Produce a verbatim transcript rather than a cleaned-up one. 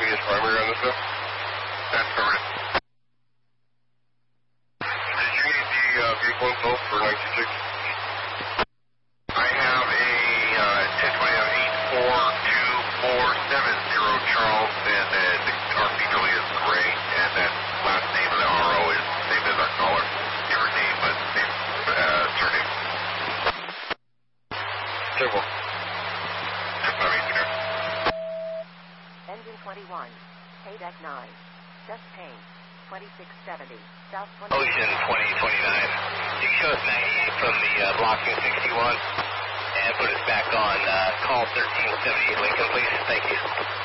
me as primary on this stuff? That's correct. Did you need the uh, vehicle info for nine two six? I have a uh, tip. I have eight four two four seven zero Charles, and then the car feature is gray, and then last name of the R O is same as our caller. Different name, but same uh, surname. Simple. Engine twenty-one, payback nine, just paint, twenty-six seventy, South twenty. Ocean twenty twenty-nine. You can show us ninety-eight from the uh, block two sixty-one and put us back on uh, call thirteen seventy-eight Lincoln, please. Thank you.